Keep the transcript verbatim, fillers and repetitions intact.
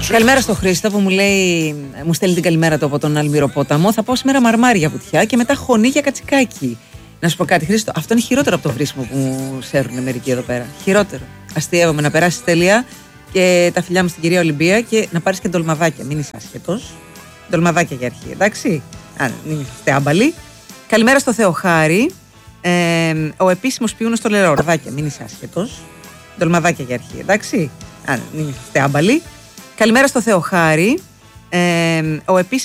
Καλημέρα στο Χρήστο που μου λέει, μου στέλνει την καλημέρα του από τον Αλμυροπόταμο. Θα πάω σήμερα μαρμάρια βουτιά και μετά χωνί για κατσικάκι. Να σου πω κάτι, Χρήστο, αυτό είναι χειρότερο από το βρίσιμο που μου σέρνουν μερικοί εδώ πέρα. Χειρότερο. Αστείευομαι να περάσει τέλεια και τα φιλιά μου στην κυρία Ολυμπία και να πάρει και ντολμαδάκια. Μην είσαι άσχετο. Ντολμαδάκια για αρχή, εντάξει. Αν μην είστε άμπαλοι. Καλημέρα στο Θεοχάρη. Ε, ο επίσημο πιούνο στο Λερορδάκια. Μην είσαι άσχετο. Ντολμαδάκια για αρχή, εντάξει. Αν μην είστε άμπαλοι. Καλημέρα στο Θεοχάρη. Ε, ο επίσημος